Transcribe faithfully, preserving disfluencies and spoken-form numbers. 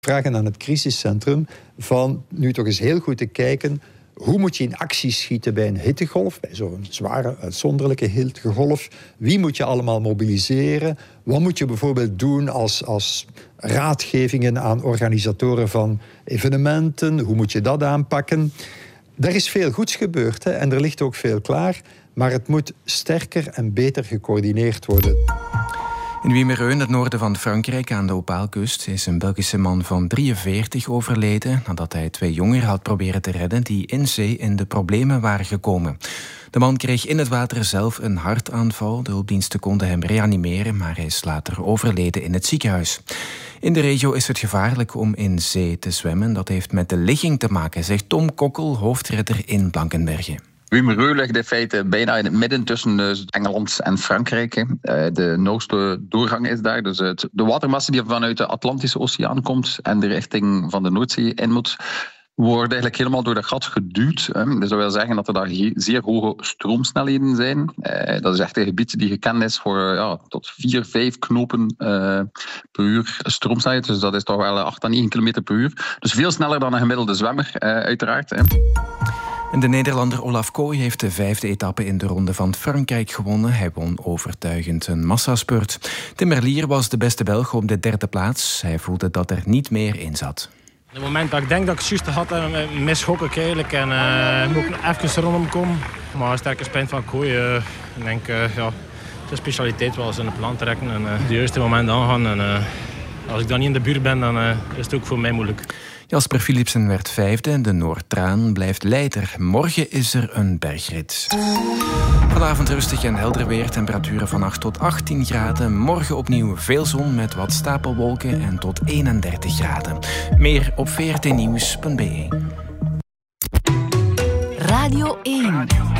vragen aan het crisiscentrum van nu toch eens heel goed te kijken hoe moet je in actie schieten bij een hittegolf, bij zo'n zware, uitzonderlijke hittegolf. Wie moet je allemaal mobiliseren? Wat moet je bijvoorbeeld doen als, als raadgevingen aan organisatoren van evenementen? Hoe moet je dat aanpakken? Er is veel goeds gebeurd, hè, en er ligt ook veel klaar, maar het moet sterker en beter gecoördineerd worden. In Wimereux, in het noorden van Frankrijk, aan de Opaalkust, is een Belgische man van drieënveertig overleden nadat hij twee jongeren had proberen te redden die in zee in de problemen waren gekomen. De man kreeg in het water zelf een hartaanval. De hulpdiensten konden hem reanimeren, maar hij is later overleden in het ziekenhuis. In de regio is het gevaarlijk om in zee te zwemmen. Dat heeft met de ligging te maken, zegt Tom Kokkel, hoofdredder in Blankenberge. Wimereux ligt in feite bijna in het midden tussen Engeland en Frankrijk. De noordste doorgang is daar. Dus de watermassa die vanuit de Atlantische Oceaan komt en de richting van de Noordzee in moet, wordt eigenlijk helemaal door dat gat geduwd. Dus dat wil zeggen dat er daar zeer hoge stroomsnelheden zijn. Dat is echt een gebied die gekend is voor ja, tot vier, vijf knopen per uur stroomsnelheid. Dus dat is toch wel acht à negen kilometer per uur. Dus veel sneller dan een gemiddelde zwemmer, uiteraard. En de Nederlander Olaf Kooi heeft de vijfde etappe in de Ronde van Frankrijk gewonnen. Hij won overtuigend een massaspurt. Tim Merlier was de beste Belg op de derde plaats. Hij voelde dat er niet meer in zat. Op het moment dat ik denk dat ik juist had, misschok ik eigenlijk. En uh, moet ik even rondom komen. Maar een sterke sprint van Kooi. Uh, ik denk, uh, ja, zijn specialiteit was in het plan trekken en uh, het juiste moment aangaan. En, uh, als ik dan niet in de buurt ben, dan uh, is het ook voor mij moeilijk. Jasper Philipsen werd vijfde en de Noord-Traan blijft leider. Morgen is er een bergrit. Vanavond rustig en helder weer. Temperaturen van acht tot achttien graden. Morgen opnieuw veel zon met wat stapelwolken en tot eenendertig graden. Meer op v r t nieuws punt b e. Radio één.